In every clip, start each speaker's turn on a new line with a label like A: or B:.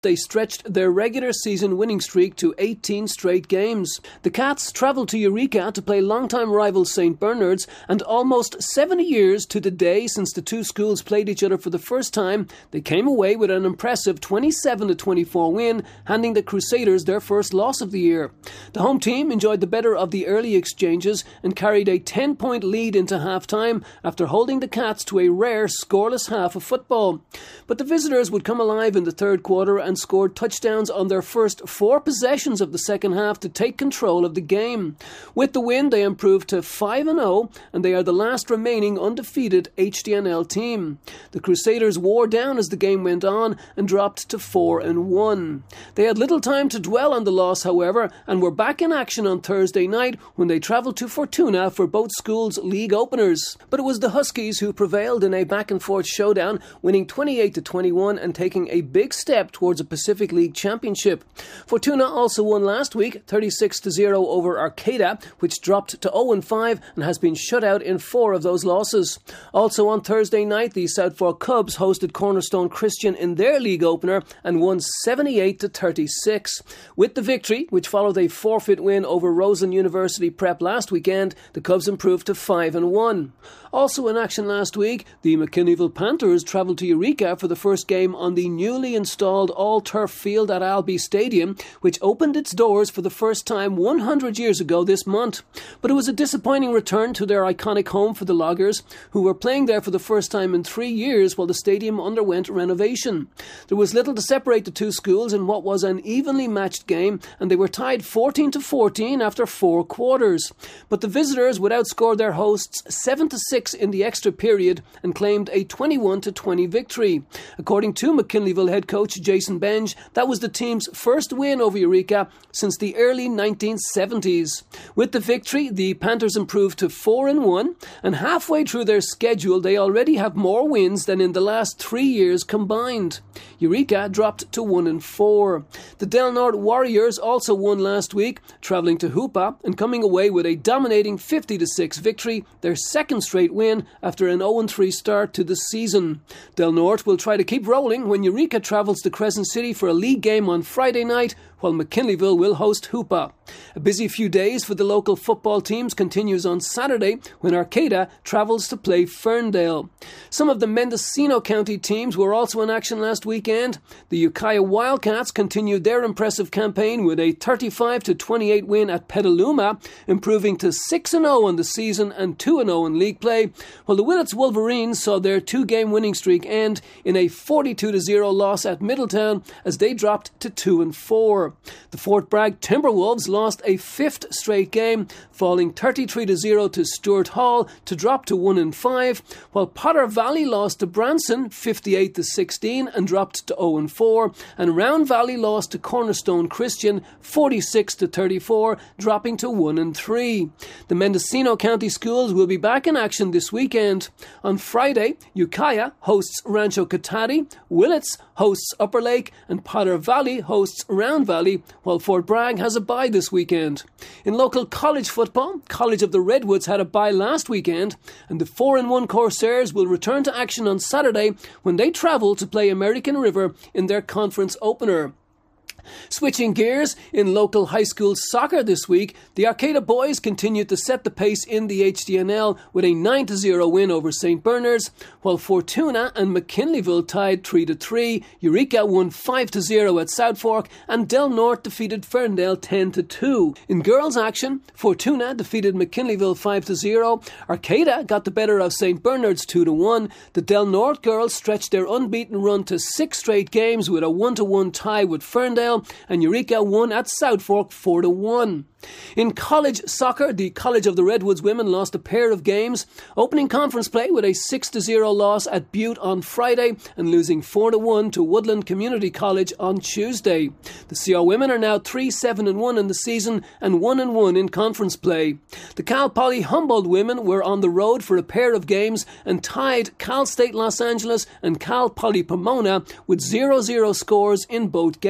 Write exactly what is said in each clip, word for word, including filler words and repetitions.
A: They stretched their regular season winning streak to eighteen straight games. The Cats travelled to Eureka to play longtime rival Saint Bernard's, and almost seventy years to the day since the two schools played each other for the first time, they came away with an impressive twenty-seven to twenty-four win, handing the Crusaders their first loss of the year. The home team enjoyed the better of the early exchanges and carried a ten-point lead into half-time after holding the Cats to a rare scoreless half of football. But the visitors would come alive in the third quarter and scored touchdowns on their first four possessions of the second half to take control of the game. With the win, they improved to five and oh, and they are the last remaining undefeated H D N L team. The Crusaders wore down as the game went on and dropped to four and one. They had little time to dwell on the loss, however, and were back in action on Thursday night when they travelled to Fortuna for both schools' league openers. But it was the Huskies who prevailed in a back-and-forth showdown, winning twenty-eight to twenty-one and taking a big step towards a Pacific League championship. Fortuna also won last week, thirty-six to zero over Arcata, which dropped to oh and five and has been shut out in four of those losses. Also on Thursday night, the South Fork Cubs hosted Cornerstone Christian in their league opener and won seventy-eight to thirty-six. With the victory, which followed a forfeit win over Rosen University Prep last weekend, the Cubs improved to five and one. Also in action last week, the McKinleyville Panthers travelled to Eureka for the first game on the newly installed all-turf field at Albee Stadium, which opened its doors for the first time one hundred years ago this month. But it was a disappointing return to their iconic home for the Loggers, who were playing there for the first time in three years while the stadium underwent renovation. There was little to separate the two schools in what was an evenly matched game, and they were tied fourteen to fourteen after four quarters. But the visitors would outscore their hosts seven to six in the extra period and claimed a twenty-one to twenty victory. According to McKinleyville head coach Jason Benge, that was the team's first win over Eureka since the early nineteen seventies. With the victory, the Panthers improved to four and one, and halfway through their schedule they already have more wins than in the last three years combined. Eureka dropped to one and four. The Del Norte Warriors also won last week, travelling to Hoopa and coming away with a dominating fifty to six victory, their second straight win after an oh and three start to the season. Del Norte will try to keep rolling when Eureka travels to Crescent City for a league game on Friday night, while McKinleyville will host Hoopa. A busy few days for the local football teams continues on Saturday when Arcata travels to play Ferndale. Some of the Mendocino County teams were also in action last weekend. The Ukiah Wildcats continued their impressive campaign with a thirty-five to twenty-eight win at Petaluma, improving to six and oh on the season and two and oh in league play, while the Willits Wolverines saw their two-game winning streak end in a forty-two to zero loss at Middletown as they dropped to two and four. The Fort Bragg Timberwolves lost a fifth straight game, falling thirty-three to zero to Stuart Hall to drop to one and five, while Potter Valley lost to Branson fifty-eight to sixteen and dropped to oh and four, and Round Valley lost to Cornerstone Christian forty-six to thirty-four, dropping to one and three. The Mendocino County schools will be back in action this weekend. On Friday, Ukiah hosts Rancho Cotati, Willits hosts Upper Lake, and Potter Valley hosts Round Valley, while Fort Bragg has a bye this weekend. In local college football, College of the Redwoods had a bye last weekend, and the four and one Corsairs will return to action on Saturday when they travel to play American River in their conference opener. Switching gears, in local high school soccer this week, the Arcata boys continued to set the pace in the H D N L with a nine to zero win over Saint Bernard's, while Fortuna and McKinleyville tied three to three, Eureka won five to zero at South Fork, and Del Norte defeated Ferndale ten to two. In girls action, Fortuna defeated McKinleyville five to zero, Arcata got the better of Saint Bernard's two to one, the Del Norte girls stretched their unbeaten run to six straight games with a one to one tie with Ferndale, and Eureka won at South Fork four to one. In college soccer, the College of the Redwoods women lost a pair of games, opening conference play with a six to zero loss at Butte on Friday and losing four to one to Woodland Community College on Tuesday. The C R women are now three seven and one in the season and one and one in conference play. The Cal Poly Humboldt women were on the road for a pair of games and tied Cal State Los Angeles and Cal Poly Pomona with zero zero scores in both games.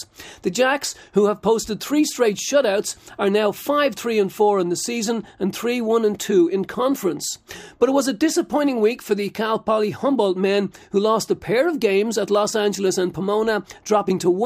A: The Jacks, who have posted three straight shutouts, are now five three and four in the season and three one and two in conference. But it was a disappointing week for the Cal Poly Humboldt men, who lost a pair of games at Los Angeles and Pomona, dropping to one